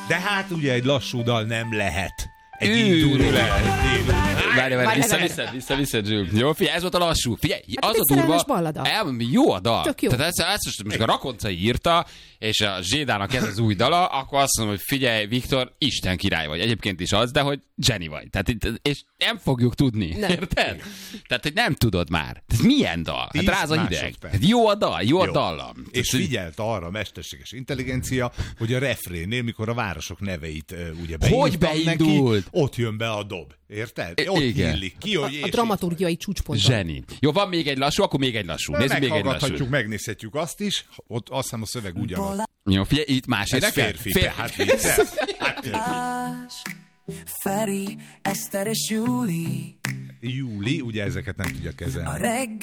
De hát ugye egy lassú dal nem lehet. Egy induló lehet. Várj, vissza, Zsül. Jó, figyelj, ez volt a lassú. Figyelj, hát az a durva. Ballada. Jó a dal. Tök jó. Tehát ezt most a Rakoncai írta, és a Zsédának ez az új dala, akkor azt mondom, hogy figyelj, Viktor, Isten király vagy. Egyébként is az, de hogy Jenny vagy. Tehát, és nem fogjuk tudni. Nem. Érted? Tehát, hogy nem tudod már. Ez milyen dal? Hát ráz a hideg. Hát jó a dal, jó a dallam. És figyelt arra a mesterséges intelligencia, hogy a refrénnél, mikor a városok neveit ugye beírtam neki, ott jön be a dob. Érted? Ott illik ki, hogy a dramaturgiai csúcspontban. Zseni. Jó, van még egy lassú, akkor még egy lassú. Nézzük még egy lassú. Megnézhetjük azt is, ott azt hiszem a szöveg ugyanaz. Jó, figyelj, itt más. Ez férfi. Tehát vicces. Feri, Eszter és Júli. Júli, ugye ezeket nem tudja kezelni.